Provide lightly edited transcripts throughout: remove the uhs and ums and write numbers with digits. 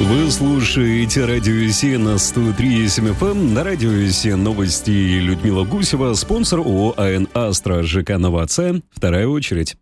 Вы слушаете Радио Си на 103.7 FM. На Радио Си новости. Людмила Гусева, спонсор ООО АН «Астра», ЖК «Новация». Вторая очередь.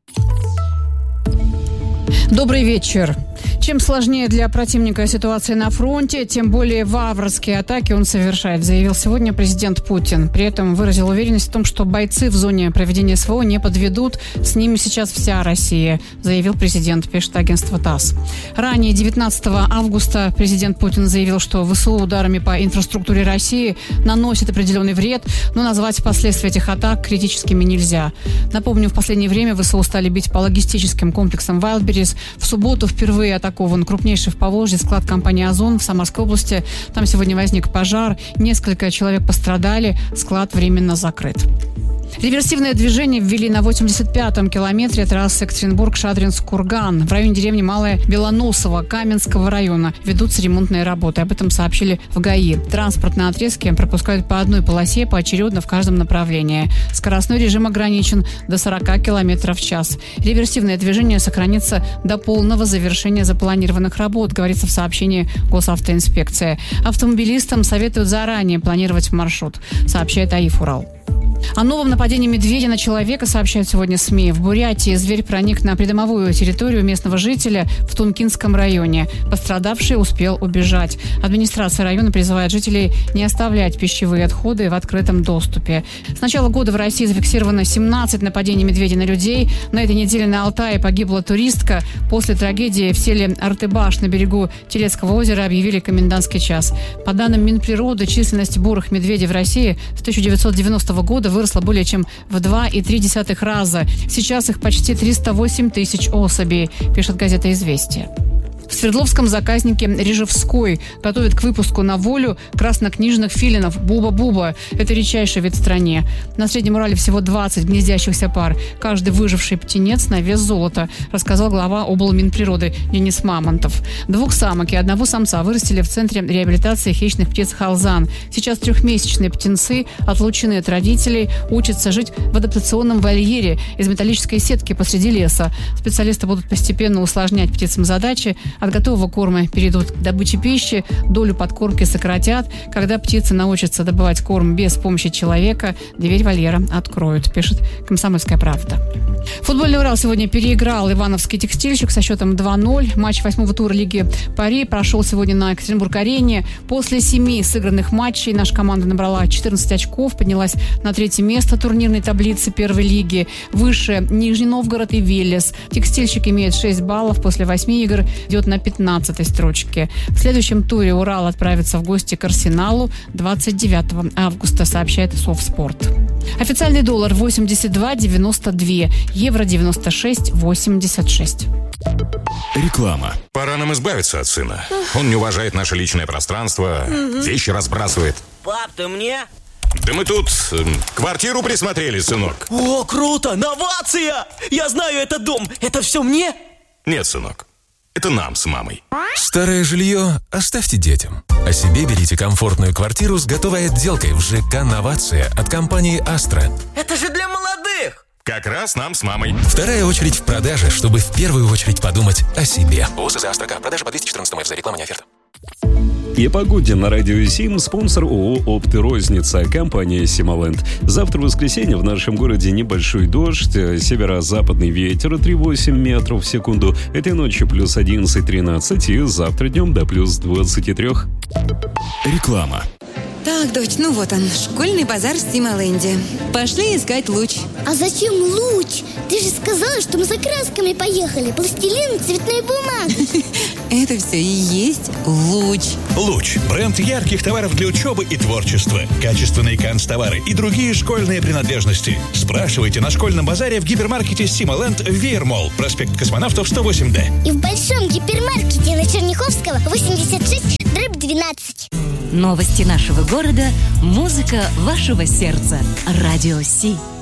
Добрый вечер. Чем сложнее для противника ситуация на фронте, тем более варварские атаки он совершает, заявил сегодня президент Путин. При этом выразил уверенность в том, что бойцы в зоне проведения СВО не подведут. С ними сейчас вся Россия, заявил президент, пишет агентство ТАСС. Ранее, 19 августа, президент Путин заявил, что ВСУ ударами по инфраструктуре России наносит определенный вред, но назвать последствия этих атак критическими нельзя. Напомню, в последнее время ВСУ стали бить по логистическим комплексам Wildberries. В субботу впервые атакован крупнейший в Поволжье склад компании «Озон» в Самарской области. Там сегодня возник пожар, несколько человек пострадали, склад временно закрыт. Реверсивное движение ввели на 85-м километре трассы Екатеринбург-Шадринск-Курган. В районе деревни Малая Белоноссово Каменского района ведутся ремонтные работы. Об этом сообщили в ГАИ. Транспорт на отрезке пропускают по одной полосе поочередно в каждом направлении. Скоростной режим ограничен до 40 км в час. Реверсивное движение сохранится до полного завершения запланированных работ, говорится в сообщении Госавтоинспекции. Автомобилистам советуют заранее планировать маршрут, сообщает АИФ «Урал». О новом нападении медведя на человека сообщают сегодня СМИ. В Бурятии зверь проник на придомовую территорию местного жителя в Тункинском районе. Пострадавший успел убежать. Администрация района призывает жителей не оставлять пищевые отходы в открытом доступе. С начала года в России зафиксировано 17 нападений медведей на людей. На этой неделе на Алтае погибла туристка. После трагедии в селе Артыбаш на берегу Телецкого озера объявили комендантский час. По данным Минприроды, численность бурых медведей в России с 1990 года выросла более чем в 2,3 раза. Сейчас их почти 308 тысяч особей, пишет газета «Известия». В Свердловском заказнике Рижевской готовят к выпуску на волю краснокнижных филинов Буба-Буба. Это редчайший вид в стране. На Среднем Урале всего 20 гнездящихся пар. Каждый выживший птенец на вес золота, рассказал глава облминприроды Денис Мамонтов. 2 самок и 1 самца вырастили в Центре реабилитации хищных птиц «Халзан». Сейчас 3-месячные птенцы, отлученные от родителей, учатся жить в адаптационном вольере из металлической сетки посреди леса. Специалисты будут постепенно усложнять птицам задачи. От готового корма перейдут к добыче пищи, долю подкормки сократят. Когда птицы научатся добывать корм без помощи человека, дверь вольера откроют, пишет «Комсомольская правда». Футбольный «Урал» сегодня переиграл ивановский «Текстильщик» со счетом 2-0. Матч 8-го тура Лиги Пари прошел сегодня на Екатеринбург-арене. После 7 сыгранных матчей наша команда набрала 14 очков, поднялась на 3-е место турнирной таблицы первой лиги. Выше Нижний Новгород и Велес. «Текстильщик» имеет 6 баллов, после 8 игр идет на 15-й строчке. В следующем туре «Урал» отправится в гости к «Арсеналу» 29 августа, сообщает Совспорт. Официальный доллар 82,92, евро 96,86. Реклама. Пора нам избавиться от сына. Он не уважает наше личное пространство, вещи разбрасывает. Пап, ты мне? Да мы тут квартиру присмотрели, сынок. О, круто! Новация! Я знаю этот дом. Это все мне? Нет, сынок. Это нам с мамой. Старое жилье оставьте детям. А себе берите комфортную квартиру с готовой отделкой в ЖК «Новация» от компании «Астра». Это же для молодых! Как раз нам с мамой. Вторая очередь в продаже, чтобы в первую очередь подумать о себе. ОСЗ «Астрока». Продажа по 214 МФЗ. Реклама не оферта. И о погоде на Радио Сим, спонсор ООО «Опты-розница», компания «Симоленд». Завтра, в воскресенье, в нашем городе небольшой дождь, северо-западный ветер 3,8 метров в секунду. Этой ночью плюс 11-13 и завтра днем до плюс 23. Реклама. Так, дочь, ну вот он, школьный базар в Симоленде. Пошли искать луч. А зачем луч? Ты же сказала, что мы за красками поехали. Пластилин, цветная бумага. Это все и есть луч. Луч – бренд ярких товаров для учебы и творчества. Качественные канцтовары и другие школьные принадлежности. Спрашивайте на школьном базаре в гипермаркете «Симоленд» в Веермолл, проспект Космонавтов, 108Д. И в большом гипермаркете на Черняховского, 86/12. Новости нашего города, музыка вашего сердца. Радио Си.